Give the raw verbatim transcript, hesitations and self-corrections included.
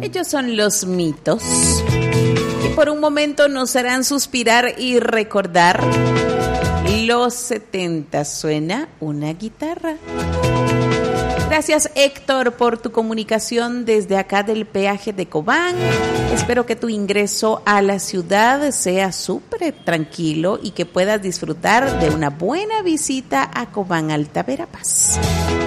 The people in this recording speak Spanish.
Ellos son Los Mitos, que por un momento nos harán suspirar y recordar los setenta. Suena una guitarra. Gracias, Héctor, por tu comunicación desde acá del peaje de Cobán. Espero que tu ingreso a la ciudad sea súper tranquilo y que puedas disfrutar de una buena visita a Cobán Alta Verapaz.